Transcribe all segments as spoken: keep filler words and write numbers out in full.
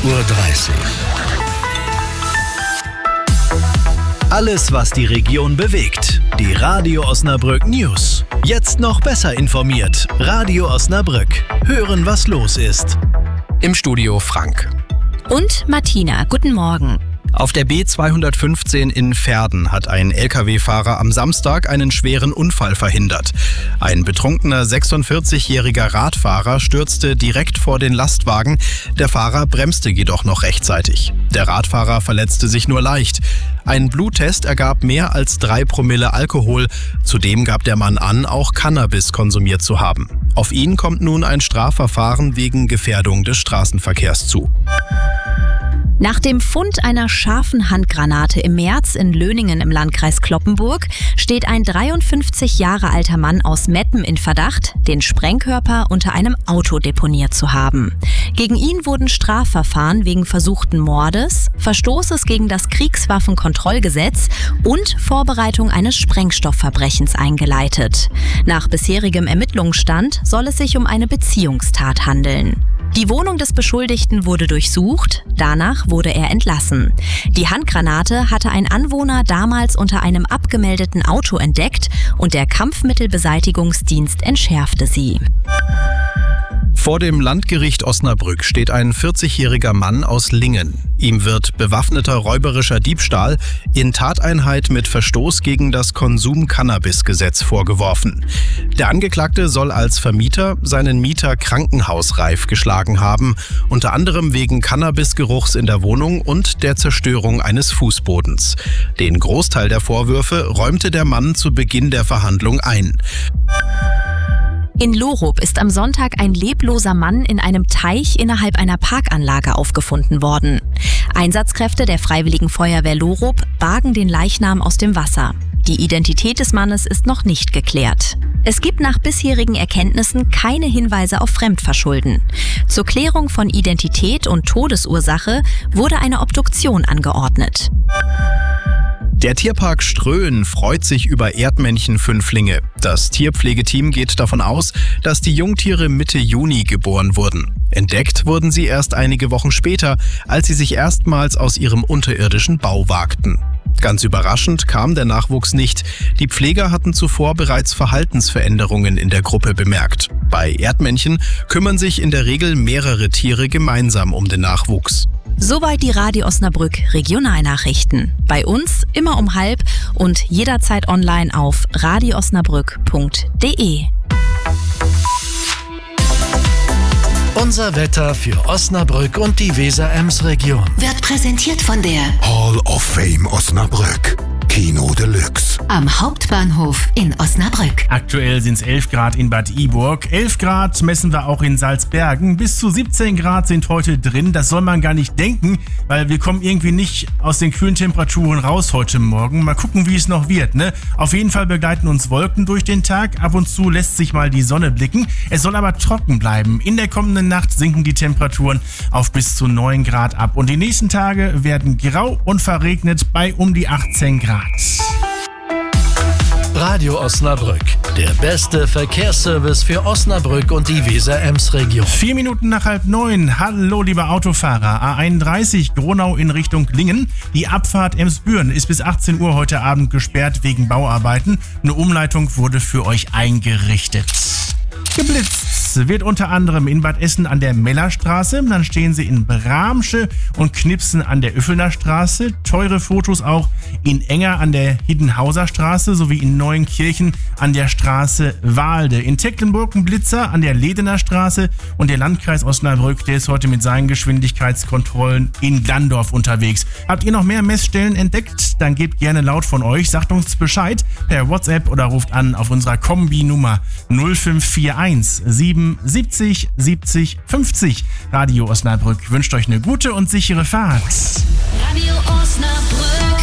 Uhr dreißig. Alles, was die Region bewegt. Die Radio Osnabrück News. Jetzt noch besser informiert. Radio Osnabrück. Hören, was los ist. Im Studio Frank. Und Martina. Guten Morgen. Auf der B zweihundertfünfzehn in Verden hat ein L K W-Fahrer am Samstag einen schweren Unfall verhindert. Ein betrunkener sechsundvierzigjähriger Radfahrer stürzte direkt vor den Lastwagen. Der Fahrer bremste jedoch noch rechtzeitig. Der Radfahrer verletzte sich nur leicht. Ein Bluttest ergab mehr als drei Promille Alkohol. Zudem gab der Mann an, auch Cannabis konsumiert zu haben. Auf ihn kommt nun ein Strafverfahren wegen Gefährdung des Straßenverkehrs zu. Nach dem Fund einer scharfen Handgranate im März in Löningen im Landkreis Cloppenburg steht ein dreiundfünfzig Jahre alter Mann aus Meppen in Verdacht, den Sprengkörper unter einem Auto deponiert zu haben. Gegen ihn wurden Strafverfahren wegen versuchten Mordes, Verstoßes gegen das Kriegswaffenkontrollgesetz und Vorbereitung eines Sprengstoffverbrechens eingeleitet. Nach bisherigem Ermittlungsstand soll es sich um eine Beziehungstat handeln. Die Wohnung des Beschuldigten wurde durchsucht, danach wurde er entlassen. Die Handgranate hatte ein Anwohner damals unter einem abgemeldeten Auto entdeckt und der Kampfmittelbeseitigungsdienst entschärfte sie. Vor dem Landgericht Osnabrück steht ein vierzigjähriger Mann aus Lingen. Ihm wird bewaffneter räuberischer Diebstahl in Tateinheit mit Verstoß gegen das Konsum-Cannabis-Gesetz vorgeworfen. Der Angeklagte soll als Vermieter seinen Mieter krankenhausreif geschlagen haben, unter anderem wegen Cannabisgeruchs in der Wohnung und der Zerstörung eines Fußbodens. Den Großteil der Vorwürfe räumte der Mann zu Beginn der Verhandlung ein. In Lorup ist am Sonntag ein lebloser Mann in einem Teich innerhalb einer Parkanlage aufgefunden worden. Einsatzkräfte der Freiwilligen Feuerwehr Lorup bargen den Leichnam aus dem Wasser. Die Identität des Mannes ist noch nicht geklärt. Es gibt nach bisherigen Erkenntnissen keine Hinweise auf Fremdverschulden. Zur Klärung von Identität und Todesursache wurde eine Obduktion angeordnet. Der Tierpark Ströhen freut sich über Erdmännchen-Fünflinge. Das Tierpflegeteam geht davon aus, dass die Jungtiere Mitte Juni geboren wurden. Entdeckt wurden sie erst einige Wochen später, als sie sich erstmals aus ihrem unterirdischen Bau wagten. Ganz überraschend kam der Nachwuchs nicht. Die Pfleger hatten zuvor bereits Verhaltensveränderungen in der Gruppe bemerkt. Bei Erdmännchen kümmern sich in der Regel mehrere Tiere gemeinsam um den Nachwuchs. Soweit die Radio Osnabrück Regionalnachrichten. Bei uns immer um halb und jederzeit online auf radio osnabrück punkt de. Unser Wetter für Osnabrück und die Weser-Ems-Region Wird präsentiert von der Hall of Fame Osnabrück. Kino Deluxe. Am Hauptbahnhof in Osnabrück. Aktuell sind es elf Grad in Bad Iburg. elf Grad messen wir auch in Salzbergen. Bis zu siebzehn Grad sind heute drin. Das soll man gar nicht denken, weil wir kommen irgendwie nicht aus den kühlen Temperaturen raus heute Morgen. Mal gucken, wie es noch wird, ne? Auf jeden Fall begleiten uns Wolken durch den Tag. Ab und zu lässt sich mal die Sonne blicken. Es soll aber trocken bleiben. In der kommenden Nacht sinken die Temperaturen auf bis zu neun Grad ab. Und die nächsten Tage werden grau und verregnet bei um die achtzehn Grad. Radio Osnabrück, der beste Verkehrsservice für Osnabrück und die Weser-Ems-Region. Vier Minuten nach halb neun. Hallo, liebe Autofahrer. A einunddreißig Gronau in Richtung Lingen. Die Abfahrt Emsbüren ist bis achtzehn Uhr heute Abend gesperrt wegen Bauarbeiten. Eine Umleitung wurde für euch eingerichtet. Geblitzt wird unter anderem in Bad Essen an der Mellerstraße, dann stehen sie in Bramsche und Knipsen an der Öffelner Straße, teure Fotos auch in Enger an der Hiddenhauser Straße sowie in Neuenkirchen an der Straße Waalde. In Tecklenburg ein Blitzer an der Ledener Straße und der Landkreis Osnabrück, der ist heute mit seinen Geschwindigkeitskontrollen in Glandorf unterwegs. Habt ihr noch mehr Messstellen entdeckt? Dann gebt gerne laut von euch, sagt uns Bescheid per WhatsApp oder ruft an auf unserer Kombi-Nummer null fünf vier eins sieben siebzig siebzig fünfzig. Radio Osnabrück wünscht euch eine gute und sichere Fahrt. Radio Osnabrück.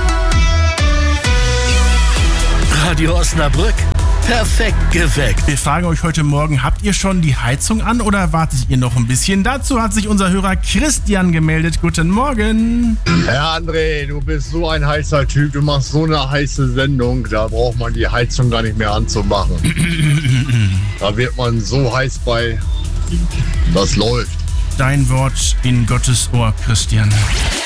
Radio Osnabrück, perfekt geweckt. Wir fragen euch heute Morgen, habt ihr schon die Heizung an oder wartet ihr noch ein bisschen? Dazu hat sich unser Hörer Christian gemeldet. Guten Morgen. Ja, André, du bist so ein heißer Typ. Du machst so eine heiße Sendung. Da braucht man die Heizung gar nicht mehr anzumachen. Da wird man so heiß bei. Das läuft. dein Wort in Gottes Ohr, Christian.